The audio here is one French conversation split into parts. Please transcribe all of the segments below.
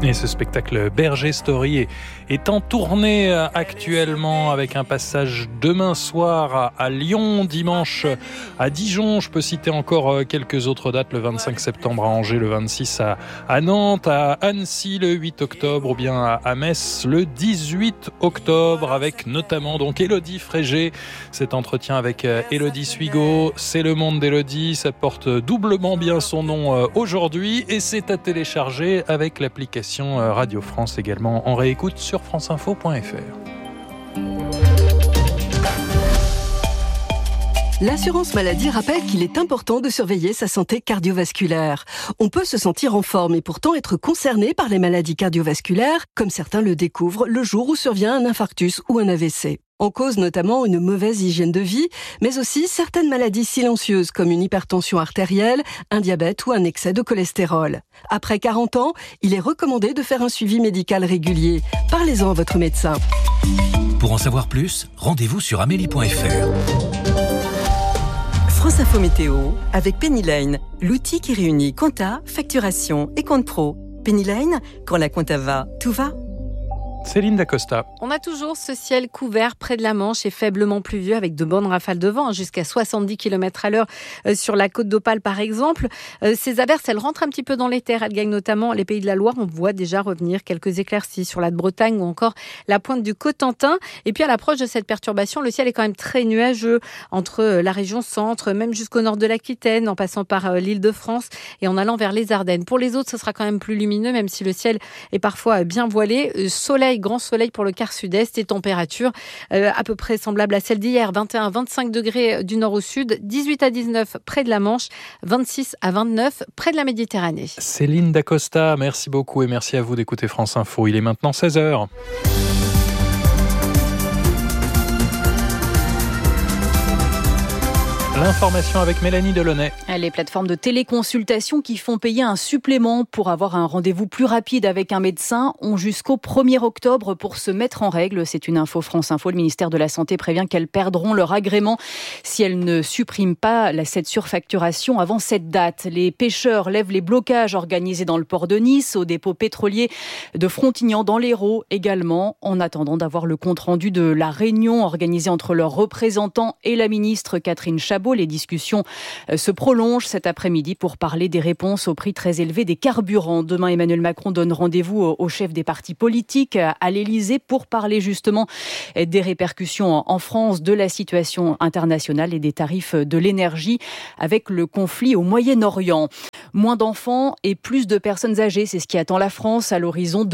Et ce spectacle Berger Story est en tournée actuellement avec un passage demain soir à Lyon, dimanche à Dijon. Je peux citer encore quelques autres dates, le 25 septembre à Angers, le 26 à Nantes, à Annecy le 8 octobre ou bien à Metz le 18 octobre avec notamment donc Élodie Frégé. Cet entretien avec Élodie Suigo, c'est le monde d'Élodie, ça porte doublement bien son nom aujourd'hui et c'est à télécharger avec l'application Radio France également en réécoute sur franceinfo.fr. L'assurance maladie rappelle qu'il est important de surveiller sa santé cardiovasculaire. On peut se sentir en forme et pourtant être concerné par les maladies cardiovasculaires, comme certains le découvrent le jour où survient un infarctus ou un AVC. En cause notamment une mauvaise hygiène de vie, mais aussi certaines maladies silencieuses comme une hypertension artérielle, un diabète ou un excès de cholestérol. Après 40 ans, il est recommandé de faire un suivi médical régulier. Parlez-en à votre médecin. Pour en savoir plus, rendez-vous sur amélie.fr. France Info Météo avec Pennyline, l'outil qui réunit compta, facturation et compte pro. Pennyline, quand la compta va, tout va. Céline Dacosta. On a toujours ce ciel couvert près de la Manche et faiblement pluvieux avec de bonnes rafales de vent, jusqu'à 70 km/h sur la côte d'Opale par exemple. Ces averses, elles rentrent un petit peu dans les terres. Elles gagnent notamment les Pays de la Loire. On voit déjà revenir quelques éclaircies sur la Bretagne ou encore la pointe du Cotentin. Et puis à l'approche de cette perturbation, le ciel est quand même très nuageux entre la région centre, même jusqu'au nord de l'Aquitaine, en passant par l'Île-de-France et en allant vers les Ardennes. Pour les autres, ce sera quand même plus lumineux, même si le ciel est parfois bien voilé. Grand soleil pour le quart sud-est et température à peu près semblable à celle d'hier, 21-25 degrés du nord au sud, 18 à 19 près de la Manche, 26 à 29 près de la Méditerranée. Céline Dacosta, merci beaucoup et merci à vous d'écouter France Info. Il est maintenant 16h. L'information avec Mélanie Delaunay. Les plateformes de téléconsultation qui font payer un supplément pour avoir un rendez-vous plus rapide avec un médecin ont jusqu'au 1er octobre pour se mettre en règle. C'est une info France Info. Le ministère de la Santé prévient qu'elles perdront leur agrément si elles ne suppriment pas cette surfacturation avant cette date. Les pêcheurs lèvent les blocages organisés dans le port de Nice, au dépôt pétrolier de Frontignan dans l'Hérault également, en attendant d'avoir le compte-rendu de la réunion organisée entre leurs représentants et la ministre Catherine Chabot. Les discussions se prolongent cet après-midi pour parler des réponses au prix très élevé des carburants. Demain, Emmanuel Macron donne rendez-vous aux chefs des partis politiques à l'Élysée pour parler justement des répercussions en France, de la situation internationale et des tarifs de l'énergie avec le conflit au Moyen-Orient. Moins d'enfants et plus de personnes âgées, c'est ce qui attend la France à l'horizon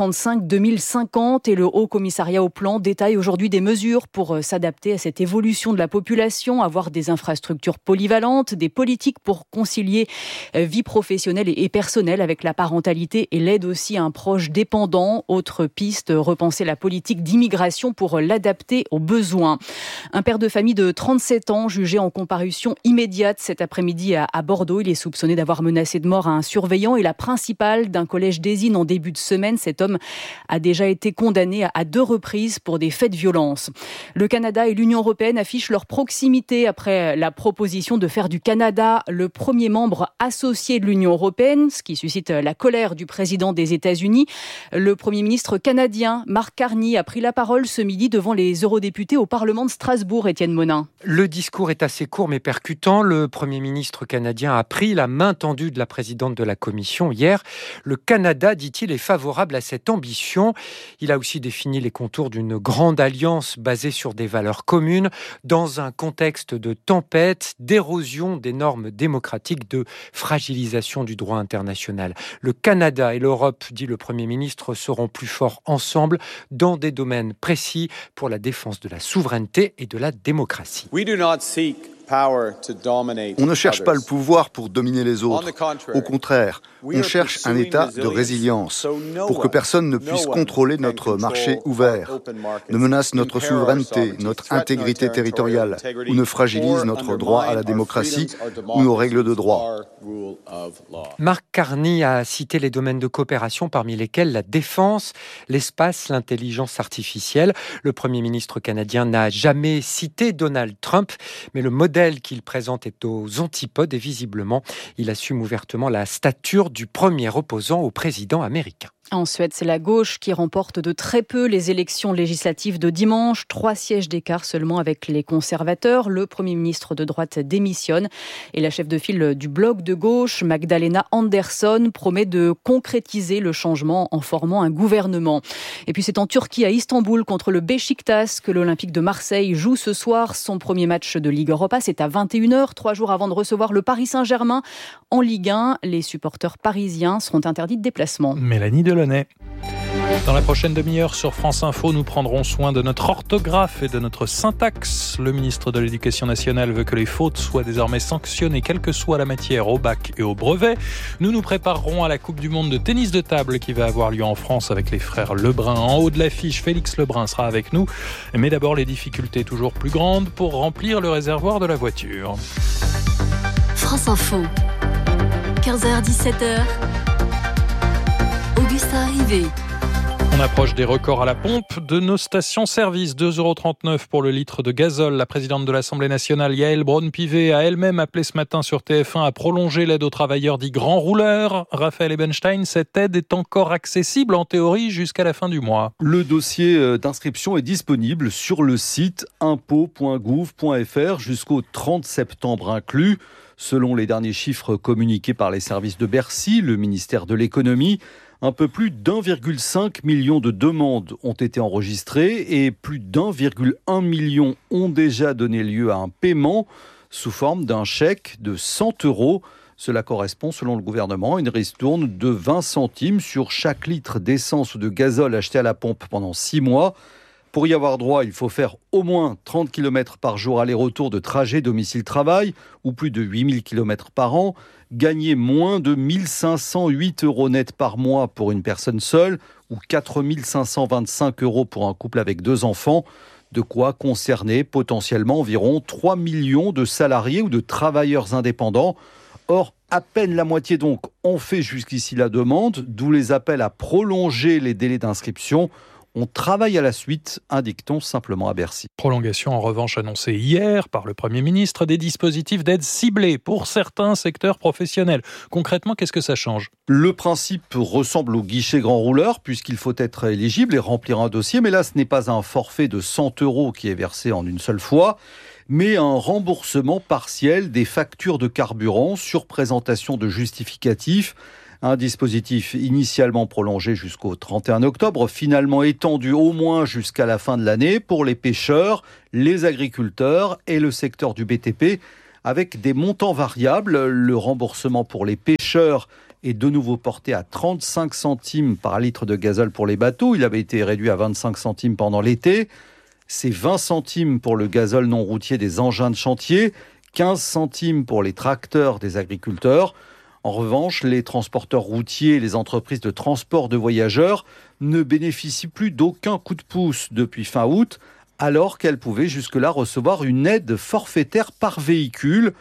2035-2050 et le Haut Commissariat au Plan détaille aujourd'hui des mesures pour s'adapter à cette évolution de la population, avoir des infrastructures polyvalentes, des politiques pour concilier vie professionnelle et personnelle avec la parentalité et l'aide aussi à un proche dépendant. Autre piste, repenser la politique d'immigration pour l'adapter aux besoins. Un père de famille de 37 ans jugé en comparution immédiate cet après-midi à Bordeaux. Il est soupçonné d'avoir menacé de mort un surveillant et la principale d'un collège d'Ésine en début de semaine. Cet homme a déjà été condamné à 2 reprises pour des faits de violence. Le Canada et l'Union européenne affichent leur proximité après la proposition de faire du Canada le premier membre associé de l'Union européenne, ce qui suscite la colère du président des États-Unis. Le Premier ministre canadien, Mark Carney, a pris la parole ce midi devant les eurodéputés au Parlement de Strasbourg, Étienne Monin. Le discours est assez court mais percutant. Le Premier ministre canadien a pris la main tendue de la présidente de la Commission hier. Le Canada, dit-il, est favorable à cette ambition. Il a aussi défini les contours d'une grande alliance basée sur des valeurs communes dans un contexte de tempête, d'érosion des normes démocratiques, de fragilisation du droit international. Le Canada et l'Europe, dit le Premier ministre, seront plus forts ensemble dans des domaines précis pour la défense de la souveraineté et de la démocratie. On ne cherche pas le pouvoir pour dominer les autres. Au contraire, on cherche un état de résilience pour que personne ne puisse contrôler notre marché ouvert, ne menace notre souveraineté, notre intégrité territoriale ou ne fragilise notre droit à la démocratie ou nos règles de droit. Mark Carney a cité les domaines de coopération parmi lesquels la défense, l'espace, l'intelligence artificielle. Le Premier ministre canadien n'a jamais cité Donald Trump, mais le modèle qu'il présente est aux antipodes et visiblement, il assume ouvertement la stature du premier opposant au président américain. En Suède, c'est la gauche qui remporte de très peu les élections législatives de dimanche. 3 sièges d'écart seulement avec les conservateurs. Le Premier ministre de droite démissionne. Et la chef de file du bloc de gauche, Magdalena Andersson, promet de concrétiser le changement en formant un gouvernement. Et puis c'est en Turquie, à Istanbul, contre le Beşiktaş, que l'Olympique de Marseille joue ce soir son premier match de Ligue Europa. C'est à 21h, 3 jours avant de recevoir le Paris Saint-Germain en Ligue 1. Les supporters parisiens seront interdits de déplacement. Mélanie Delaunay. Dans la prochaine demi-heure sur France Info, nous prendrons soin de notre orthographe et de notre syntaxe. Le ministre de l'Éducation nationale veut que les fautes soient désormais sanctionnées, quelle que soit la matière, au bac et au brevet. Nous nous préparerons à la Coupe du Monde de tennis de table qui va avoir lieu en France avec les frères Lebrun. En haut de l'affiche, Félix Lebrun sera avec nous. Mais d'abord, les difficultés toujours plus grandes pour remplir le réservoir de la voiture. France Info, 15h-17h. Augustin Rivet. On approche des records à la pompe de nos stations-service. 2,39 € pour le litre de gazole. La présidente de l'Assemblée nationale, Yaël Braun-Pivet, a elle-même appelé ce matin sur TF1 à prolonger l'aide aux travailleurs dits grands rouleurs. Raphaël Ebenstein, cette aide est encore accessible en théorie jusqu'à la fin du mois. Le dossier d'inscription est disponible sur le site impôts.gouv.fr jusqu'au 30 septembre inclus. Selon les derniers chiffres communiqués par les services de Bercy, le ministère de l'économie, un peu plus d'1,5 million de demandes ont été enregistrées et plus d'1,1 million ont déjà donné lieu à un paiement sous forme d'un chèque de 100 €. Cela correspond, selon le gouvernement, à une ristourne de 20 centimes sur chaque litre d'essence ou de gazole acheté à la pompe pendant 6 mois. Pour y avoir droit, il faut faire au moins 30 km par jour aller-retour de trajet domicile-travail ou plus de 8000 km par an, gagner moins de 1508 € net par mois pour une personne seule ou 4525 € pour un couple avec 2 enfants. De quoi concerner potentiellement environ 3 millions de salariés ou de travailleurs indépendants. Or, à peine la moitié donc ont fait jusqu'ici la demande, d'où les appels à prolonger les délais d'inscription. On travaille à la suite, indique-t-on simplement à Bercy. Prolongation en revanche annoncée hier par le Premier ministre des dispositifs d'aide ciblés pour certains secteurs professionnels. Concrètement, qu'est-ce que ça change ? Le principe ressemble au guichet grand rouleur puisqu'il faut être éligible et remplir un dossier. Mais là, ce n'est pas un forfait de 100 € qui est versé en une seule fois, mais un remboursement partiel des factures de carburant sur présentation de justificatifs. Un dispositif initialement prolongé jusqu'au 31 octobre, finalement étendu au moins jusqu'à la fin de l'année pour les pêcheurs, les agriculteurs et le secteur du BTP, avec des montants variables. Le remboursement pour les pêcheurs est de nouveau porté à 35 centimes par litre de gazole pour les bateaux. Il avait été réduit à 25 centimes pendant l'été. C'est 20 centimes pour le gazole non routier des engins de chantier, 15 centimes pour les tracteurs des agriculteurs. En revanche, les transporteurs routiers et les entreprises de transport de voyageurs ne bénéficient plus d'aucun coup de pouce depuis fin août, alors qu'elles pouvaient jusque-là recevoir une aide forfaitaire par véhicule,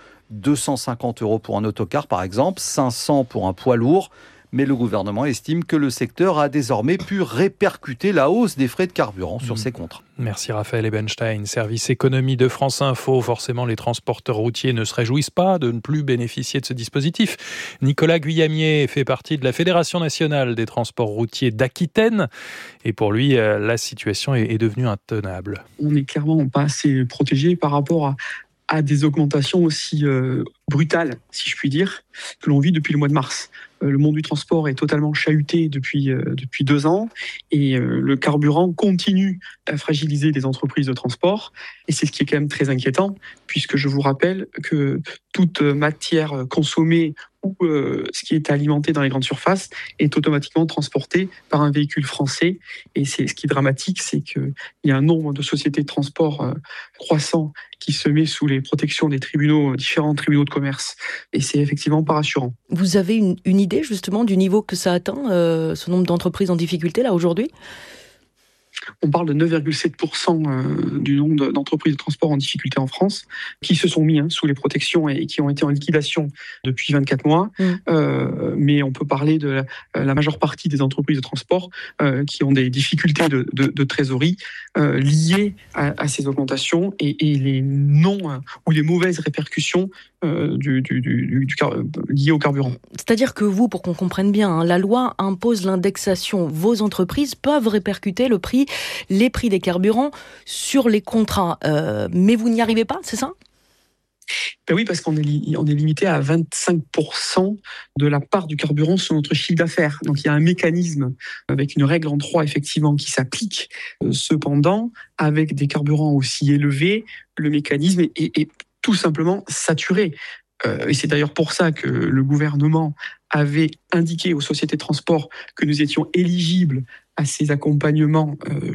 250 € pour un autocar par exemple, 500 € pour un poids lourd. Mais le gouvernement estime que le secteur a désormais pu répercuter la hausse des frais de carburant sur ses contrats. Merci Raphaël Ebenstein, service économie de France Info. Forcément, les transporteurs routiers ne se réjouissent pas de ne plus bénéficier de ce dispositif. Nicolas Guyamier fait partie de la Fédération nationale des transports routiers d'Aquitaine. Et pour lui, la situation est devenue intenable. On n'est clairement pas assez protégé par rapport à des augmentations aussi brutales, si je puis dire, que l'on vit depuis le mois de mars. Le monde du transport est totalement chahuté depuis 2 ans et le carburant continue à fragiliser les entreprises de transport. Et c'est ce qui est quand même très inquiétant, puisque je vous rappelle que toute matière consommée ou ce qui est alimenté dans les grandes surfaces est automatiquement transporté par un véhicule français. Et c'est ce qui est dramatique, c'est qu'il y a un nombre de sociétés de transport croissant qui se met sous les protections des tribunaux, différents tribunaux de commerce. Et c'est effectivement pas rassurant. Vous avez une idée justement du niveau que ça atteint, ce nombre d'entreprises en difficulté là aujourd'hui ? On parle de 9,7% du nombre d'entreprises de transport en difficulté en France qui se sont mis sous les protections et qui ont été en liquidation depuis 24 mois. Mais on peut parler de la majeure partie des entreprises de transport qui ont des difficultés de trésorerie liées à ces augmentations et les ou les mauvaises répercussions liées au carburant. C'est-à-dire que vous, pour qu'on comprenne bien, la loi impose l'indexation. Vos entreprises peuvent répercuter les prix des carburants sur les contrats. Mais vous n'y arrivez pas, c'est ça ? Ben oui, parce qu'on est limité à 25% de la part du carburant sur notre chiffre d'affaires. Donc il y a un mécanisme avec une règle en 3 effectivement qui s'applique. Cependant, avec des carburants aussi élevés, le mécanisme est tout simplement saturé. Et c'est d'ailleurs pour ça que le gouvernement avait indiqué aux sociétés de transport que nous étions éligibles à ces accompagnements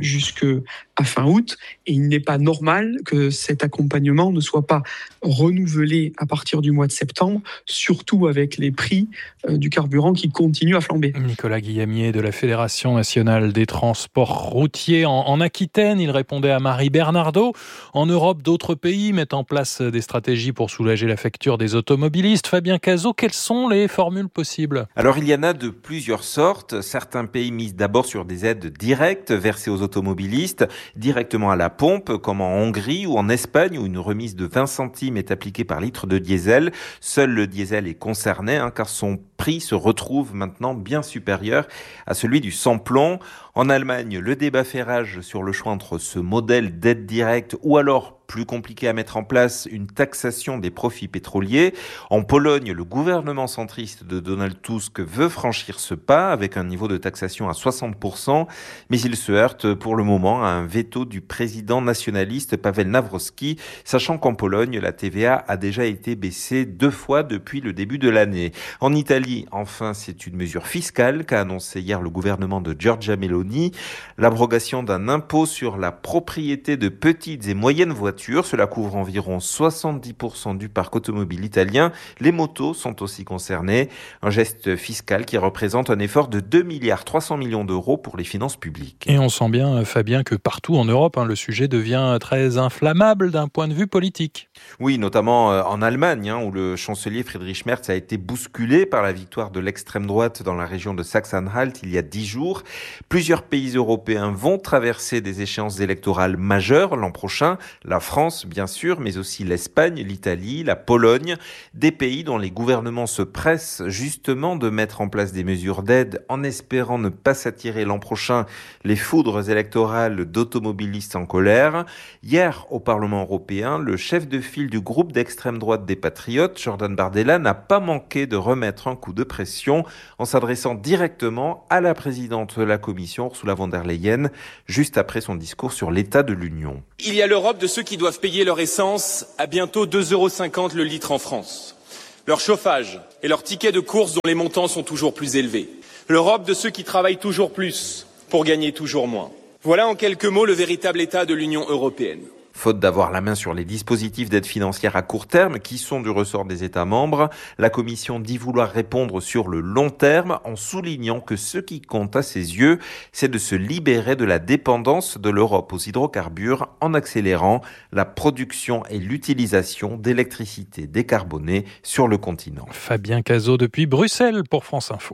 jusqu'à fin août. Et il n'est pas normal que cet accompagnement ne soit pas renouvelé à partir du mois de septembre, surtout avec les prix du carburant qui continuent à flamber. Nicolas Guillamier de la Fédération nationale des transports routiers en Aquitaine. Il répondait à Marie Bernardo. En Europe, d'autres pays mettent en place des stratégies pour soulager la facture des automobilistes. Fabien Cazot, quelles sont les formules possibles ? Alors, il y en a de plusieurs sortes. Certains pays misent d'abord sur des aides directes versées aux automobilistes, directement à la pompe, comme en Hongrie ou en Espagne, où une remise de 20 centimes est appliquée par litre de diesel. Seul le diesel est concerné, car son prix se retrouve maintenant bien supérieur à celui du sans-plomb. En Allemagne, le débat fait rage sur le choix entre ce modèle d'aide directe ou alors, plus compliqué à mettre en place, une taxation des profits pétroliers. En Pologne, le gouvernement centriste de Donald Tusk veut franchir ce pas avec un niveau de taxation à 60%, mais il se heurte pour le moment à un veto du président nationaliste Paweł Nawrocki, sachant qu'en Pologne, la TVA a déjà été baissée 2 fois depuis le début de l'année. En Italie, enfin, c'est une mesure fiscale qu'a annoncé hier le gouvernement de Giorgia Meloni, l'abrogation d'un impôt sur la propriété de petites et moyennes voitures. Cela couvre environ 70% du parc automobile italien. Les motos sont aussi concernées. Un geste fiscal qui représente un effort de 2,3 milliards d'euros pour les finances publiques. Et on sent bien, Fabien, que partout en Europe, le sujet devient très inflammable d'un point de vue politique. Oui, notamment en Allemagne, où le chancelier Friedrich Merz a été bousculé par la victoire de l'extrême droite dans la région de Sachsen-Anhalt il y a 10 jours. Plusieurs pays européens vont traverser des échéances électorales majeures l'an prochain. La France, bien sûr, mais aussi l'Espagne, l'Italie, la Pologne, des pays dont les gouvernements se pressent justement de mettre en place des mesures d'aide en espérant ne pas s'attirer l'an prochain les foudres électorales d'automobilistes en colère. Hier, au Parlement européen, le chef de file du groupe d'extrême droite des Patriotes, Jordan Bardella, n'a pas manqué de remettre un coup de pression en s'adressant directement à la présidente de la Commission, Ursula von der Leyen, juste après son discours sur l'état de l'Union. Il y a l'Europe de ceux qui doivent payer leur essence à bientôt 2,50 € le litre en France. Leur chauffage et leurs tickets de course dont les montants sont toujours plus élevés. L'Europe de ceux qui travaillent toujours plus pour gagner toujours moins. Voilà en quelques mots le véritable état de l'Union européenne. Faute d'avoir la main sur les dispositifs d'aide financière à court terme qui sont du ressort des États membres, la Commission dit vouloir répondre sur le long terme en soulignant que ce qui compte à ses yeux, c'est de se libérer de la dépendance de l'Europe aux hydrocarbures en accélérant la production et l'utilisation d'électricité décarbonée sur le continent. Fabien Cazot depuis Bruxelles pour France Info.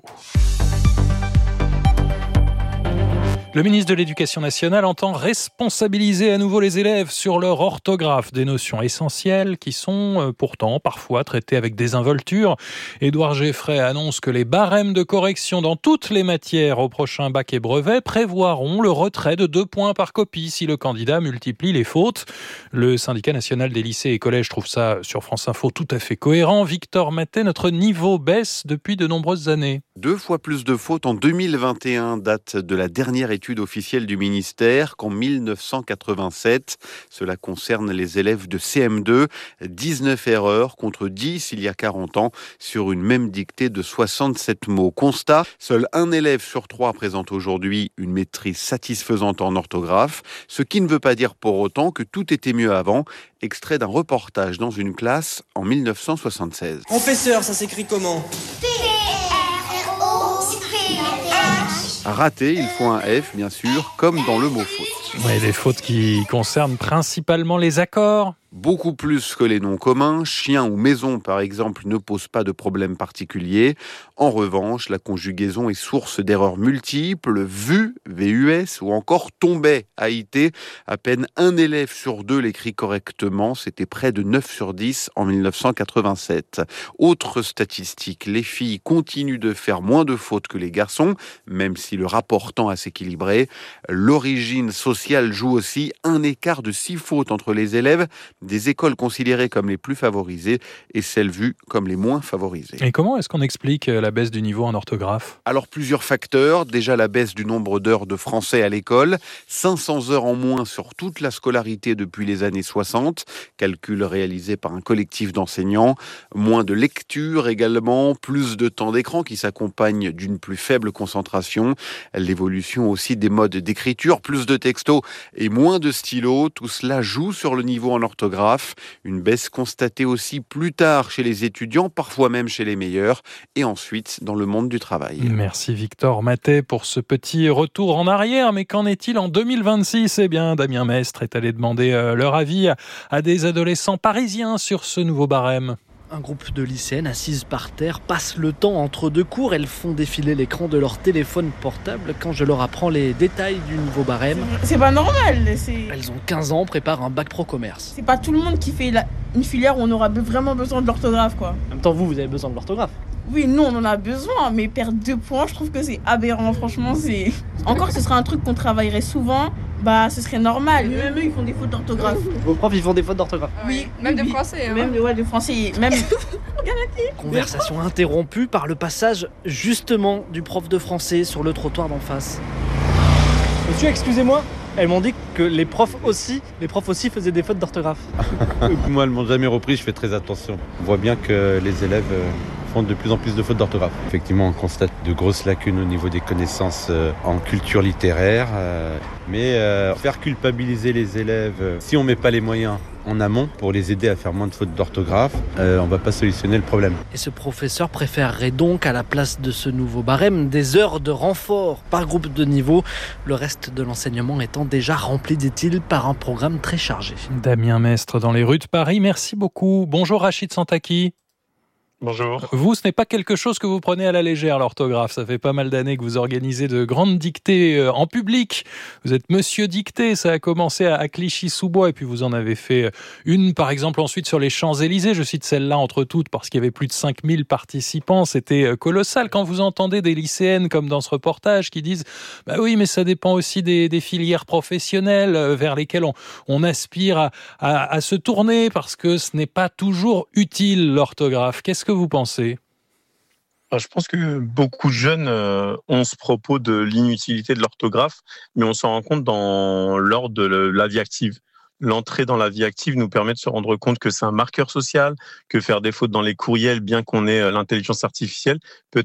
Le ministre de l'Éducation nationale entend responsabiliser à nouveau les élèves sur leur orthographe, des notions essentielles qui sont pourtant parfois traitées avec désinvolture. Édouard Geffray annonce que les barèmes de correction dans toutes les matières au prochain bac et brevet prévoiront le retrait de 2 points par copie si le candidat multiplie les fautes. Le syndicat national des lycées et collèges trouve ça sur France Info tout à fait cohérent. Victor Maté, notre niveau baisse depuis de nombreuses années. 2 fois plus de fautes en 2021, date de la dernière étude officielle du ministère qu'en 1987. Cela concerne les élèves de CM2. 19 erreurs contre 10 il y a 40 ans sur une même dictée de 67 mots. Constat, seul un élève sur 3 présente aujourd'hui une maîtrise satisfaisante en orthographe, ce qui ne veut pas dire pour autant que tout était mieux avant. Extrait d'un reportage dans une classe en 1976. Professeur, ça s'écrit comment ? raté, il faut un F, bien sûr, comme dans le mot faute. Ouais, des fautes qui concernent principalement les accords. Beaucoup plus que les noms communs. Chien ou maison, par exemple, ne posent pas de problème particulier. En revanche, la conjugaison est source d'erreurs multiples. Vu, VUS, ou encore tombait, AIT. À peine un élève sur 2 l'écrit correctement. C'était près de 9 sur 10 en 1987. Autre statistique, les filles continuent de faire moins de fautes que les garçons, même si le rapport tend à s'équilibrer. L'origine sociale joue aussi, un écart de 6 fautes entre les élèves des écoles considérées comme les plus favorisées et celles vues comme les moins favorisées. Et comment est-ce qu'on explique la baisse du niveau en orthographe ? Alors plusieurs facteurs. Déjà la baisse du nombre d'heures de français à l'école, 500 heures en moins sur toute la scolarité depuis les années 60, calcul réalisé par un collectif d'enseignants. Moins de lecture également, plus de temps d'écran qui s'accompagne d'une plus faible concentration. L'évolution aussi des modes d'écriture, plus de textos et moins de stylos. Tout cela joue sur le niveau en orthographe. Une baisse constatée aussi plus tard chez les étudiants, parfois même chez les meilleurs, et ensuite dans le monde du travail. Merci Victor Matet pour ce petit retour en arrière. Mais qu'en est-il en 2026 ? Eh bien, Damien Mestre est allé demander leur avis à des adolescents parisiens sur ce nouveau barème. Un groupe de lycéennes assises par terre passent le temps entre 2 cours. Elles font défiler l'écran de leur téléphone portable quand je leur apprends les détails du nouveau barème. C'est pas normal. Elles ont 15 ans, préparent un bac pro commerce. C'est pas tout le monde qui fait une filière où on aura vraiment besoin de l'orthographe, quoi. En même temps, vous avez besoin de l'orthographe. Oui, nous on en a besoin, mais perdre 2 points, je trouve que c'est aberrant, franchement, c'est... Encore, ce serait un truc qu'on travaillerait souvent, ce serait normal. Même eux, ils font des fautes d'orthographe. Vos profs, ils font des fautes d'orthographe. Oui, même de français. Hein. Même de français, même... Conversation interrompue par le passage, justement, du prof de français sur le trottoir d'en face. Monsieur, excusez-moi, elles m'ont dit que les profs aussi faisaient des fautes d'orthographe. Moi, elles m'ont jamais repris, je fais très attention. On voit bien que les élèves font de plus en plus de fautes d'orthographe. Effectivement, on constate de grosses lacunes au niveau des connaissances en culture littéraire. Mais faire culpabiliser les élèves, si on ne met pas les moyens en amont pour les aider à faire moins de fautes d'orthographe, on ne va pas solutionner le problème. Et ce professeur préférerait donc, à la place de ce nouveau barème, des heures de renfort par groupe de niveau, le reste de l'enseignement étant déjà rempli, dit-il, par un programme très chargé. Damien Mestre dans les rues de Paris, merci beaucoup. Bonjour Rachid Santaki. Bonjour. Vous, ce n'est pas quelque chose que vous prenez à la légère, l'orthographe. Ça fait pas mal d'années que vous organisez de grandes dictées en public. Vous êtes monsieur dictée. Ça a commencé à Clichy-sous-Bois et puis vous en avez fait une, par exemple, ensuite sur les Champs-Élysées. Je cite celle-là entre toutes parce qu'il y avait plus de 5000 participants. C'était colossal. Quand vous entendez des lycéennes, comme dans ce reportage, qui disent « Bah oui, mais ça dépend aussi des filières professionnelles vers lesquelles on aspire à se tourner parce que ce n'est pas toujours utile, l'orthographe. » Qu'est-ce que vous pensez ? Je pense que beaucoup de jeunes ont ce propos de l'inutilité de l'orthographe, mais on s'en rend compte lors de la vie active. L'entrée dans la vie active nous permet de se rendre compte que c'est un marqueur social, que faire des fautes dans les courriels, bien qu'on ait l'intelligence artificielle, peut